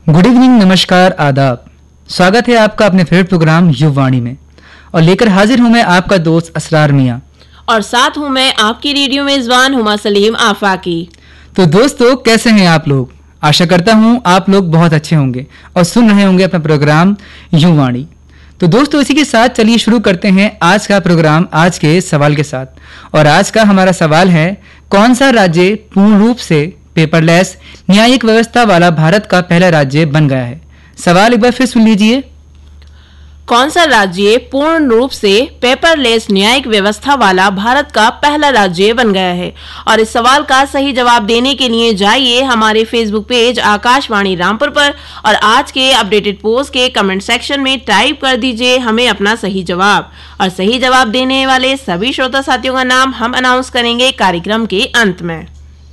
Good evening, नमस्कार, आदाब। स्वागत है आपका अपने फेवरेट प्रोग्राम युववाणी में और लेकर हाजिर हूं मैं आपका दोस्त असरार मियाँ और साथ हूं मैं आपकी रेडियो मेजबान हुमा सलीम आफाकी। तो दोस्तों, कैसे हैं आप लोग? आशा करता हूं आप लोग बहुत अच्छे होंगे और सुन रहे होंगे अपना प्रोग्राम युववाणी। तो दोस्तों, इसी के साथ चलिए शुरू करते हैं आज का प्रोग्राम आज के सवाल के साथ। और आज का हमारा सवाल है, कौन सा राज्य पूर्ण रूप से पेपरलेस न्यायिक व्यवस्था वाला भारत का पहला राज्य बन गया है? सवाल एक बार फिर सुन लीजिए। कौन सा राज्य पूर्ण रूप से पेपरलेस न्यायिक व्यवस्था वाला भारत का पहला राज्य बन गया है? और इस सवाल का सही जवाब देने के लिए जाइए हमारे फेसबुक पेज आकाशवाणी रामपुर पर और आज के अपडेटेड पोस्ट के कमेंट सेक्शन में टाइप कर दीजिए हमें अपना सही जवाब। और सही जवाब देने वाले सभी श्रोता साथियों का नाम हम अनाउंस करेंगे कार्यक्रम के अंत में।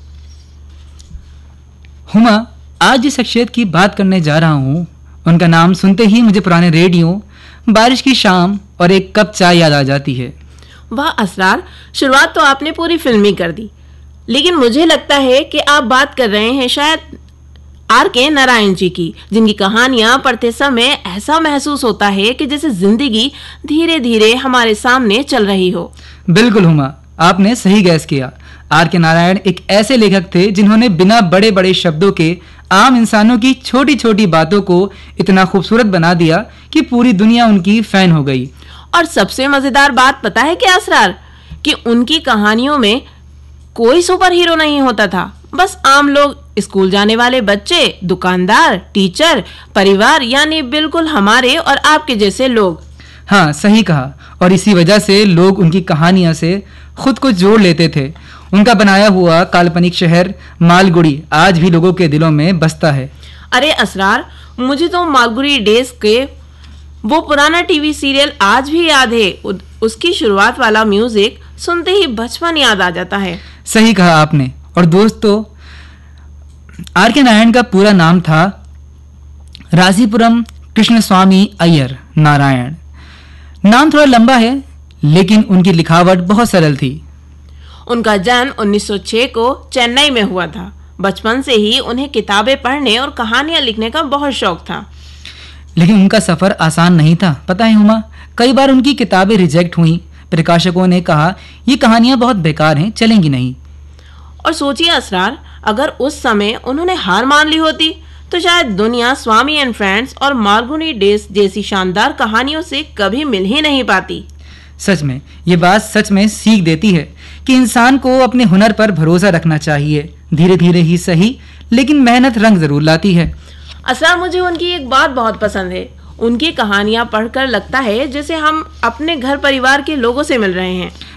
हुमा, आज जिस शख्सियत की बात करने जा रहा हूँ उनका नाम सुनते ही मुझे पुराने रेडियो, बारिश की शाम और एक कप चाय याद आ जाती है। वाह असरार, शुरुआत तो आपने पूरी फिल्मी कर दी। लेकिन मुझे लगता है कि आप बात कर रहे हैं शायद R.K. नारायण जी की, जिनकी कहानियां पढ़ते समय ऐसा महसूस होता है कि जैसे जिंदगी धीरे धीरे हमारे सामने चल रही हो। बिल्कुल हुमा, आपने सही गैस किया। R.K. नारायण एक ऐसे लेखक थे जिन्होंने बिना बड़े बड़े शब्दों के आम इंसानों की छोटी छोटी बातों को इतना खूबसूरत बना दिया कि पूरी दुनिया उनकी फैन हो गई। और सबसे मजेदार बात पता है क्या असरार, कि उनकी कहानियों में कोई सुपर हीरो नहीं होता था। बस आम लोग, स्कूल जाने वाले बच्चे, दुकानदार, टीचर, परिवार, यानी बिल्कुल हमारे और आपके जैसे लोग। हाँ, सही कहा। और इसी वजह से लोग उनकी कहानियों से खुद को जोड़ लेते थे। उनका बनाया हुआ काल्पनिक शहर मालगुड़ी आज भी लोगों के दिलों में बसता है। अरे असरार, मुझे तो मालगुड़ी डेज के वो पुराना टीवी सीरियल आज भी याद है। उसकी शुरुआत वाला म्यूजिक सुनते ही बचपन याद आ जाता है। सही कहा आपने। और दोस्तों, R.K. नारायण का पूरा नाम था रासीपुरम कृष्णस्वामी अय्यर नारायण। नाम थोड़ा लंबा है लेकिन उनकी लिखावट बहुत सरल थी। उनका जन्म 1906 को चेन्नई में हुआ था। बचपन से ही उन्हें किताबें पढ़ने और कहानियां लिखने का बहुत शौक था। लेकिन उनका सफर आसान नहीं था, पता है हुमा। कई बार उनकी किताबें रिजेक्ट हुई। प्रकाशकों ने कहा ये कहानियां बहुत बेकार हैं, चलेंगी नहीं। और सोचिए असरार, अगर उस समय उन्होंने हार मान ली होती तो शायद दुनिया स्वामी एंड फ्रेंड्स और मालगुड़ी डेज जैसी शानदार कहानियों से कभी मिल ही नहीं पाती। सच में ये बात सच में सीख देती है कि इंसान को अपने हुनर पर भरोसा रखना चाहिए। धीरे धीरे ही सही, लेकिन मेहनत रंग जरूर लाती है। असरार, मुझे उनकी एक बात बहुत पसंद है। उनकी कहानियां पढ़कर लगता है जैसे हम अपने घर परिवार के लोगों से मिल रहे हैं।